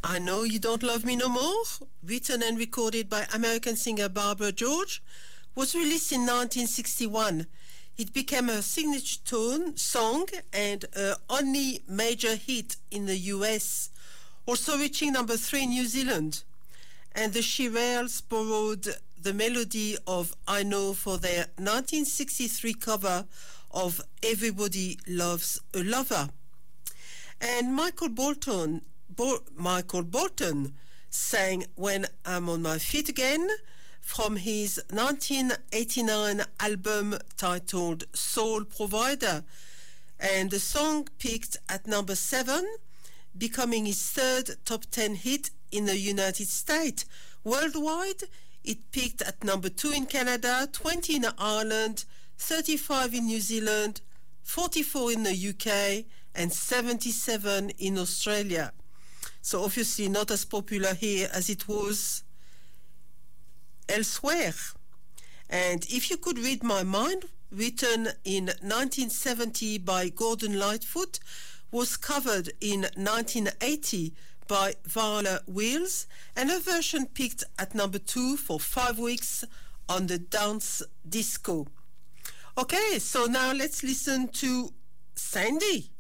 I Know You Don't Love Me No More, written and recorded by American singer Barbara George, was released in 1961. It became her signature song and her only major hit in the US, also reaching number 3 in New Zealand. And the Shirelles borrowed the melody of I Know for their 1963 cover of Everybody Loves a Lover. And Michael Bolton sang When I'm on My Feet Again from his 1989 album titled Soul Provider. And the song peaked at number 7, becoming his third top 10 hit in the United States. Worldwide, it peaked at number 2 in Canada, 20 in Ireland, 35 in New Zealand, 44 in the UK, and 77 in Australia. So obviously not as popular here as it was elsewhere. And If You Could Read My Mind, written in 1970 by Gordon Lightfoot, was covered in 1980 by Viola Wills, and a version peaked at number 2 for 5 weeks on the Dance Disco. Okay, so now let's listen to Sandy.